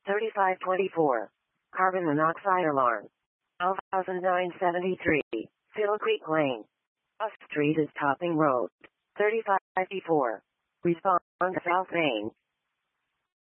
3524. Carbon monoxide alarm. 1973. Fiddle Creek Lane. Street is Topping Road. 3554. Respond to South Main.